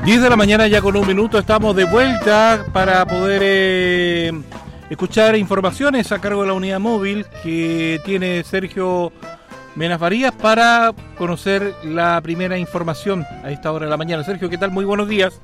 10 de la mañana ya con un minuto, estamos de vuelta para poder escuchar informaciones a cargo de la unidad móvil que tiene Sergio Menas Farías para conocer la primera información a esta hora de la mañana. Sergio, ¿qué tal? Muy buenos días.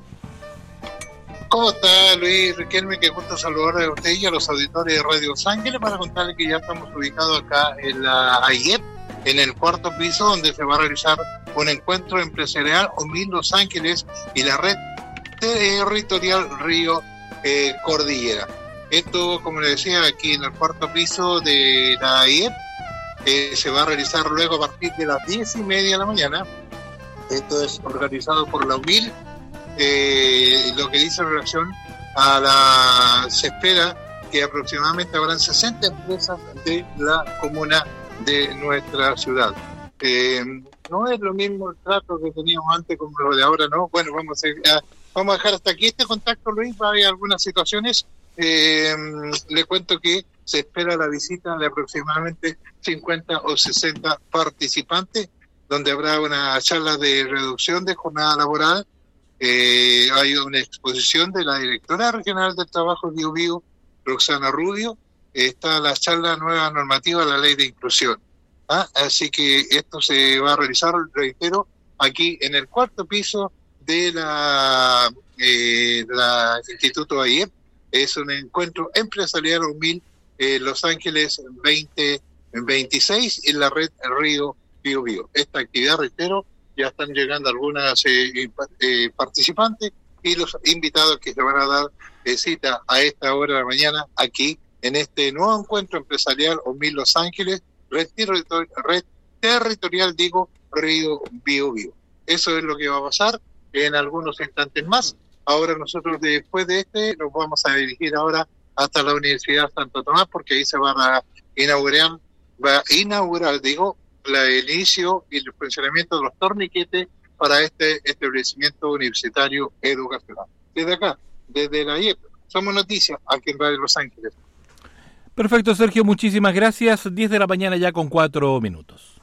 ¿Cómo está, Luis Riquelme? Qué gusto saludar a usted y a los auditores de Radio Los Ángeles para contarles que ya estamos ubicados acá en la AIEP, en el cuarto piso, donde se va a realizar un encuentro empresarial OMIL Los Ángeles y la red territorial Río Cordillera. Esto, como le decía, aquí en el cuarto piso de la AIEP, se va a realizar luego a partir de las 10:30 de la mañana. Esto es organizado por la UMIL. Lo que dice en relación a se espera que aproximadamente habrán 60 empresas de la comuna de nuestra ciudad. No es lo mismo el trato que teníamos antes como lo de ahora, ¿no? Bueno, vamos a dejar hasta aquí este contacto, Luis. Hay algunas situaciones. Le cuento que se espera la visita de aproximadamente 50 o 60 participantes, donde habrá una charla de reducción de jornada laboral. Hay una exposición de la directora regional del trabajo Bio Bio, Roxana Rubio. Está la charla nueva normativa de la ley de inclusión. Así que esto se va a realizar, reitero, aquí en el cuarto piso de la Instituto AIEP. Es un encuentro empresarial OMIL Los Ángeles 2026 en la red Río Bio Bio. Esta actividad, reitero, ya están llegando algunas participantes y los invitados que se van a dar cita a esta hora de la mañana aquí en este nuevo encuentro empresarial OMIL Los Ángeles, red territorial, Río Bio Bio. Eso es lo que va a pasar en algunos instantes más. Ahora nosotros, después de nos vamos a dirigir ahora hasta la Universidad Santo Tomás, porque ahí se van a inaugurar, el inicio y el funcionamiento de los torniquetes para este establecimiento universitario educacional. Desde acá, desde la IEP, somos noticias aquí en Radio Los Ángeles. Perfecto, Sergio, muchísimas gracias. 10 de la mañana ya con 4 minutos.